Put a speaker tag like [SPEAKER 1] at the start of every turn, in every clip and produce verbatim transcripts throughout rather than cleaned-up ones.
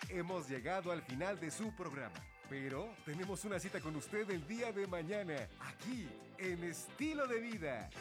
[SPEAKER 1] hemos llegado al final de su programa. Pero tenemos una cita con usted el día de mañana, aquí, en Estilo de Vida.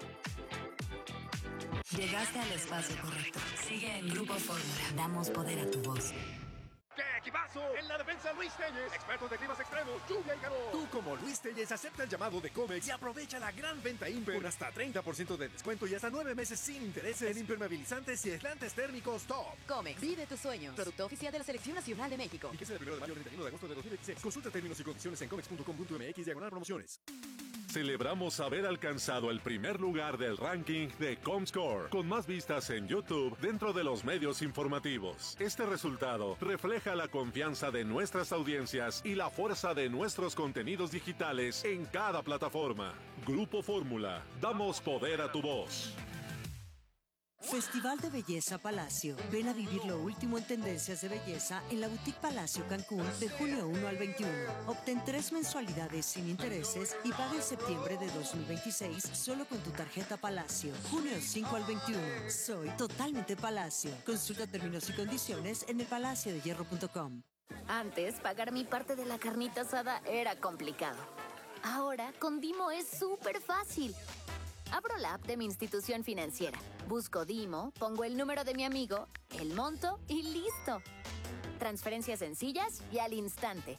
[SPEAKER 2] Llegaste al espacio correcto. Sigue en Grupo Fórmula. Damos poder a tu voz.
[SPEAKER 3] ¡Qué equipazo! En la defensa, Luis Telles, expertos de climas extremos, lluvia y calor.
[SPEAKER 4] Tú, como Luis Telles, acepta el llamado de Comex y aprovecha la gran venta Imper con hasta treinta por ciento de descuento y hasta nueve meses sin intereses en impermeabilizantes y aislantes térmicos Top.
[SPEAKER 5] Comex, vive tus sueños. Producto oficial de la Selección Nacional de México.
[SPEAKER 4] Y que sea del primero de mayo al treinta y uno de agosto de dos mil veintiséis. Consulta términos y condiciones en comex punto com punto m x diagonal promociones.
[SPEAKER 6] Celebramos haber alcanzado el primer lugar del ranking de Comscore, con más vistas en YouTube dentro de los medios informativos. Este resultado refleja la confianza de nuestras audiencias y la fuerza de nuestros contenidos digitales en cada plataforma. Grupo Fórmula, damos poder a tu voz.
[SPEAKER 7] Festival de Belleza Palacio. Ven a vivir lo último en tendencias de belleza en la Boutique Palacio Cancún de junio uno al veintiuno. Obtén tres mensualidades sin intereses y paga en septiembre de dos mil veintiséis solo con tu tarjeta Palacio. junio cinco al veintiuno. Soy totalmente Palacio. Consulta términos y condiciones en el palacio de hierro punto com.
[SPEAKER 8] Antes, pagar mi parte de la carnita asada era complicado. Ahora, con Dimo es súper fácil. Abro la app de mi institución financiera, busco Dimo, pongo el número de mi amigo, el monto y ¡listo! Transferencias sencillas y al instante.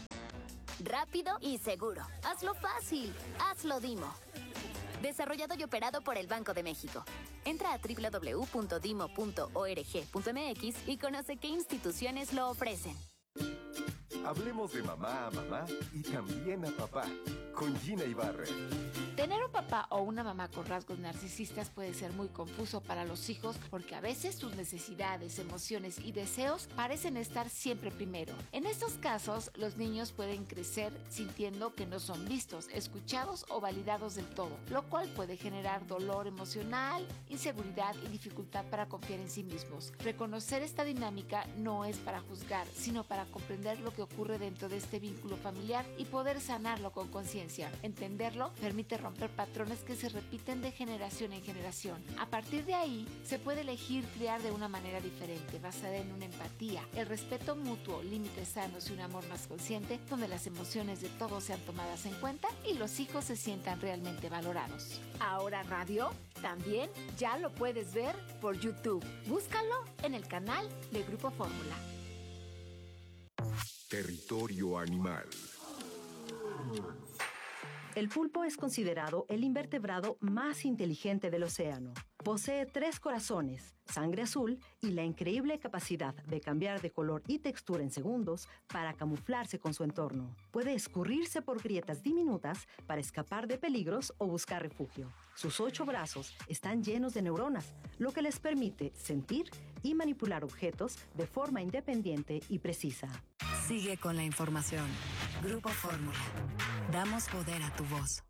[SPEAKER 8] Rápido y seguro. Hazlo fácil. Hazlo Dimo. Desarrollado y operado por el Banco de México. Entra a doble u doble u doble u punto dimo punto org punto m x y conoce qué instituciones lo ofrecen.
[SPEAKER 1] Hablemos de mamá a mamá y también a papá, con Gina Ibarra.
[SPEAKER 9] Tener un papá o una mamá con rasgos narcisistas puede ser muy confuso para los hijos porque a veces sus necesidades, emociones y deseos parecen estar siempre primero. En estos casos, los niños pueden crecer sintiendo que no son vistos, escuchados o validados del todo, lo cual puede generar dolor emocional, inseguridad y dificultad para confiar en sí mismos. Reconocer esta dinámica no es para juzgar, sino para comprender lo que ocurre dentro de este vínculo familiar y poder sanarlo con conciencia. Entenderlo permite romper patrones que se repiten de generación en generación. A partir de ahí, se puede elegir criar de una manera diferente, basada en una empatía, el respeto mutuo, límites sanos y un amor más consciente, donde las emociones de todos sean tomadas en cuenta y los hijos se sientan realmente valorados. Ahora Radio también ya lo puedes ver por YouTube. Búscalo en el canal de Grupo Fórmula.
[SPEAKER 10] Territorio animal.
[SPEAKER 11] El pulpo es considerado el invertebrado más inteligente del océano. Posee tres corazones, sangre azul y la increíble capacidad de cambiar de color y textura en segundos para camuflarse con su entorno. Puede escurrirse por grietas diminutas para escapar de peligros o buscar refugio. Sus ocho brazos están llenos de neuronas, lo que les permite sentir y manipular objetos de forma independiente y precisa.
[SPEAKER 2] Sigue con la información. Grupo Fórmula. Damos poder a tu voz.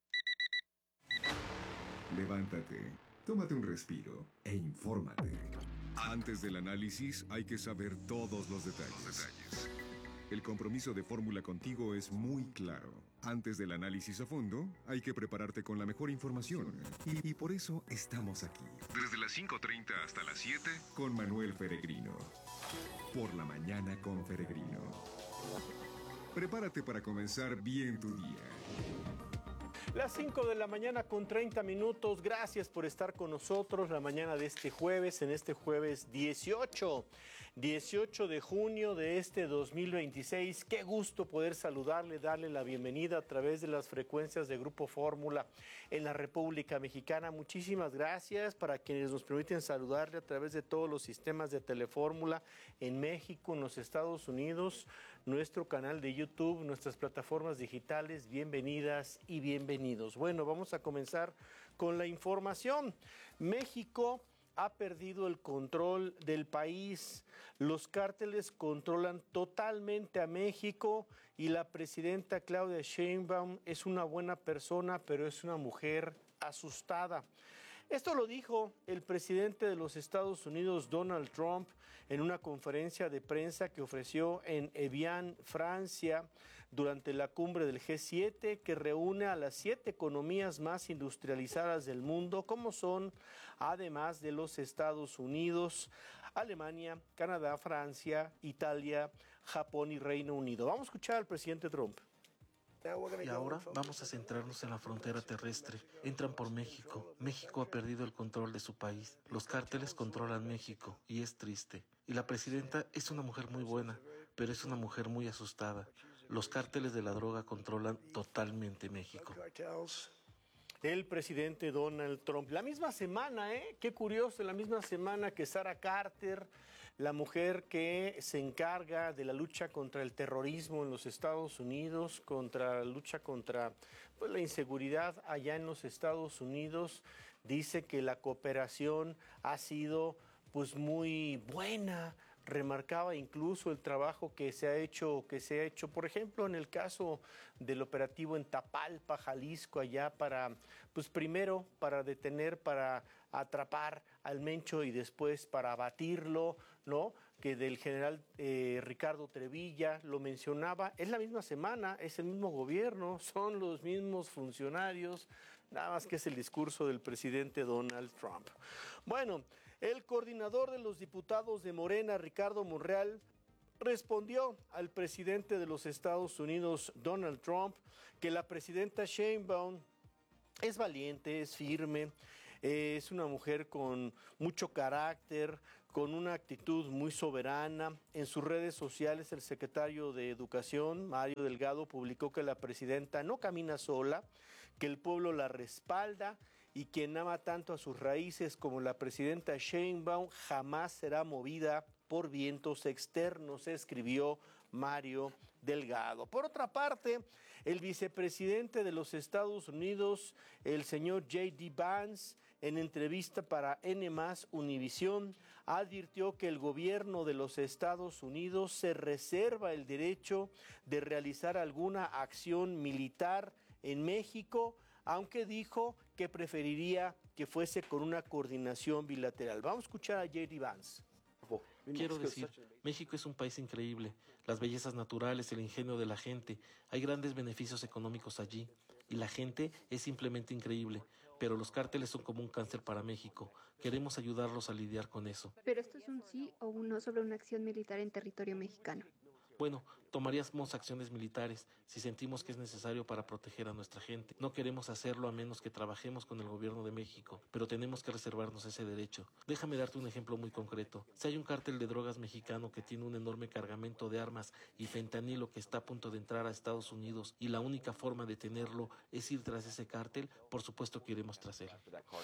[SPEAKER 10] Levántate, tómate un respiro e infórmate. Antes del análisis hay que saber todos los detalles. El compromiso de Fórmula contigo es muy claro. Antes del análisis a fondo, hay que prepararte con la mejor información. Y, y por eso estamos aquí. Desde las cinco treinta hasta las siete, con Manuel Feregrino. Por la mañana con Feregrino. Prepárate para comenzar bien tu día.
[SPEAKER 12] Las cinco de la mañana con treinta minutos. Gracias por estar con nosotros la mañana de este jueves, en este jueves dieciocho de junio de este dos mil veintiséis. Qué gusto poder saludarle, darle la bienvenida a través de las frecuencias de Grupo Fórmula en la República Mexicana. Muchísimas gracias para quienes nos permiten saludarle a través de todos los sistemas de Telefórmula en México, en los Estados Unidos, nuestro canal de YouTube, nuestras plataformas digitales. Bienvenidas y bienvenidos. Bueno, vamos a comenzar con la información. México ha perdido el control del país. Los cárteles controlan totalmente a México y la presidenta Claudia Sheinbaum es una buena persona, pero es una mujer asustada. Esto lo dijo el presidente de los Estados Unidos, Donald Trump, en una conferencia de prensa que ofreció en Evian, Francia, durante la cumbre del G siete, que reúne a las siete economías más industrializadas del mundo, como son, además de los Estados Unidos. Alemania, Canadá, Francia, Italia, Japón y Reino Unido. Vamos a escuchar al presidente Trump.
[SPEAKER 13] Y ahora vamos a centrarnos en la frontera terrestre. Entran por México. México ha perdido el control de su país. Los cárteles controlan México y es triste. Y la presidenta es una mujer muy buena, pero es una mujer muy asustada. Los cárteles de la droga controlan totalmente México.
[SPEAKER 12] El presidente Donald Trump. La misma semana, ¿eh? Qué curioso, la misma semana que Sarah Carter, la mujer que se encarga de la lucha contra el terrorismo en los Estados Unidos, contra la lucha contra pues, la inseguridad allá en los Estados Unidos, dice que la cooperación ha sido pues muy buena. Remarcaba incluso el trabajo que se ha hecho, que se ha hecho, por ejemplo, en el caso del operativo en Tapalpa, Jalisco, allá para, pues primero para detener, para atrapar al Mencho y después para abatirlo, ¿no? Que del general eh, Ricardo Trevilla lo mencionaba, es la misma semana, es el mismo gobierno, son los mismos funcionarios, nada más que es el discurso del presidente Donald Trump. Bueno, el coordinador de los diputados de Morena, Ricardo Monreal, respondió al presidente de los Estados Unidos, Donald Trump, que la presidenta Sheinbaum es valiente, es firme, eh, es una mujer con mucho carácter, con una actitud muy soberana. En sus redes sociales, el secretario de Educación, Mario Delgado, publicó que la presidenta no camina sola, que el pueblo la respalda y quien ama tanto a sus raíces como la presidenta Sheinbaum jamás será movida por vientos externos, escribió Mario Delgado. Por otra parte, el vicepresidente de los Estados Unidos, el señor J D Vance, en entrevista para N más Univisión, advirtió que el gobierno de los Estados Unidos se reserva el derecho de realizar alguna acción militar en México, aunque dijo que preferiría que fuese con una coordinación bilateral. Vamos a escuchar a J D Vance.
[SPEAKER 13] Quiero decir, México es un país increíble. Las bellezas naturales, el ingenio de la gente, hay grandes beneficios económicos allí. Y la gente es simplemente increíble. Pero los cárteles son como un cáncer para México. Queremos ayudarlos a lidiar con eso.
[SPEAKER 14] ¿Pero esto es un sí o un no sobre una acción militar en territorio mexicano?
[SPEAKER 13] Bueno, tomaríamos acciones militares si sentimos que es necesario para proteger a nuestra gente. No queremos hacerlo a menos que trabajemos con el gobierno de México, pero tenemos que reservarnos ese derecho. Déjame darte un ejemplo muy concreto. Si hay un cártel de drogas mexicano que tiene un enorme cargamento de armas y fentanilo que está a punto de entrar a Estados Unidos y la única forma de tenerlo es ir tras ese cártel, por supuesto que iremos tras él.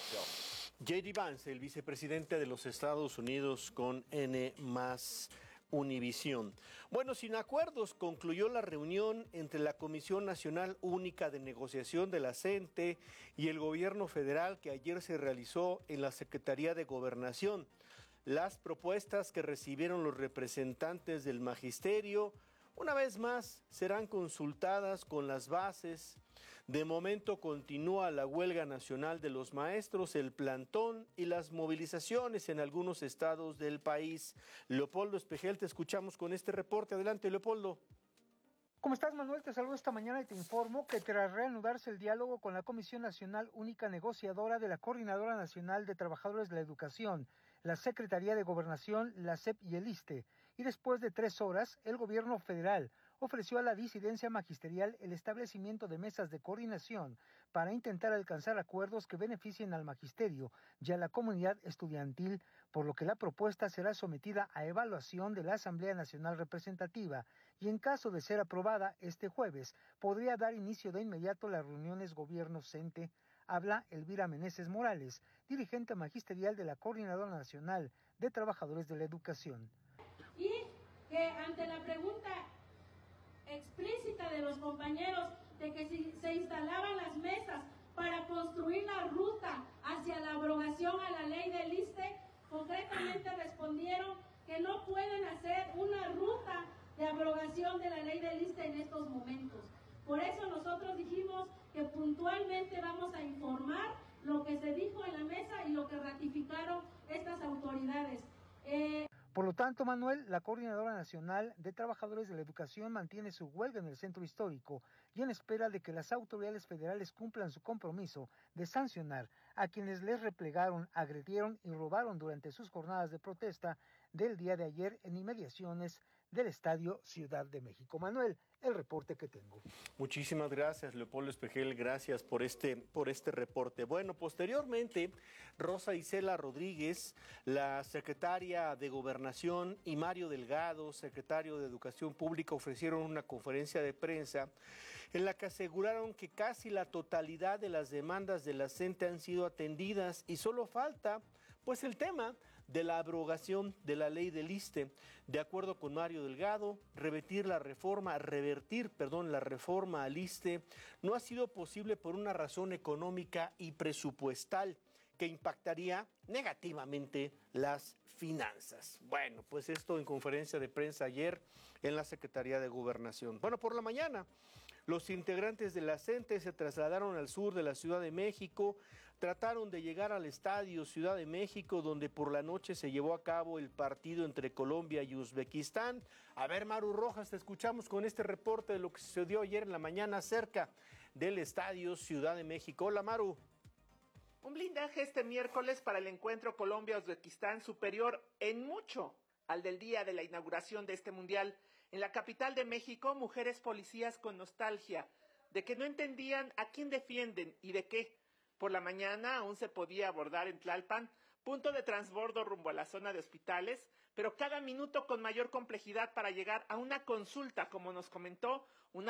[SPEAKER 12] J D Vance, el vicepresidente de los Estados Unidos con N más Univisión. Bueno, sin acuerdos concluyó la reunión entre la Comisión Nacional Única de Negociación de la CENTE y el gobierno federal que ayer se realizó en la Secretaría de Gobernación. Las propuestas que recibieron los representantes del magisterio, una vez más, serán consultadas con las bases. De momento continúa la huelga nacional de los maestros, el plantón y las movilizaciones en algunos estados del país. Leopoldo Espejel, te escuchamos con este reporte. Adelante, Leopoldo.
[SPEAKER 15] ¿Cómo estás, Manuel? Te saludo esta mañana y te informo que tras reanudarse el diálogo con la Comisión Nacional Única Negociadora de la Coordinadora Nacional de Trabajadores de la Educación, la Secretaría de Gobernación, la S E P y el ISSSTE, y después de tres horas, el gobierno federal ofreció a la disidencia magisterial el establecimiento de mesas de coordinación para intentar alcanzar acuerdos que beneficien al magisterio y a la comunidad estudiantil, por lo que la propuesta será sometida a evaluación de la Asamblea Nacional Representativa y en caso de ser aprobada este jueves, podría dar inicio de inmediato las reuniones gobierno-CENTE. Habla Elvira Meneses Morales, dirigente magisterial de la Coordinadora Nacional de Trabajadores de la Educación.
[SPEAKER 16] Y que ante la pregunta explícita de los compañeros de que si se instalaban las mesas para construir la ruta hacia la abrogación a la ley del ISSSTE, concretamente respondieron que no pueden hacer una ruta de abrogación de la ley del ISSSTE en estos momentos. Por eso nosotros dijimos que puntualmente vamos a informar lo que se dijo en la mesa y lo que ratificaron estas autoridades. Eh,
[SPEAKER 15] Por lo tanto, Manuel, la Coordinadora Nacional de Trabajadores de la Educación mantiene su huelga en el centro histórico y en espera de que las autoridades federales cumplan su compromiso de sancionar a quienes les replegaron, agredieron y robaron durante sus jornadas de protesta del día de ayer en inmediaciones del Estadio Ciudad de México. Manuel, el reporte que tengo.
[SPEAKER 12] Muchísimas gracias, Leopoldo Espejel, gracias por este, por este reporte. Bueno, posteriormente, Rosa Isela Rodríguez, la secretaria de Gobernación, y Mario Delgado, secretario de Educación Pública, ofrecieron una conferencia de prensa en la que aseguraron que casi la totalidad de las demandas de la CENTE han sido atendidas y solo falta, pues, el tema de la abrogación de la ley del ISSSTE. De acuerdo con Mario Delgado, revertir la reforma, revertir, perdón, la reforma al ISSSTE no ha sido posible por una razón económica y presupuestal que impactaría negativamente las finanzas. Bueno, pues esto en conferencia de prensa ayer en la Secretaría de Gobernación. Bueno, por la mañana, los integrantes de la CENTE se trasladaron al sur de la Ciudad de México, trataron de llegar al Estadio Ciudad de México, donde por la noche se llevó a cabo el partido entre Colombia y Uzbekistán. A ver, Maru Rojas, te escuchamos con este reporte de lo que sucedió ayer en la mañana cerca del Estadio Ciudad de México. Hola, Maru.
[SPEAKER 17] Un blindaje este miércoles para el encuentro Colombia-Uzbekistán superior en mucho al del día de la inauguración de este mundial. En la capital de México, mujeres policías con nostalgia de que no entendían a quién defienden y de qué. Por la mañana aún se podía abordar en Tlalpan, punto de transbordo rumbo a la zona de hospitales, pero cada minuto con mayor complejidad para llegar a una consulta, como nos comentó una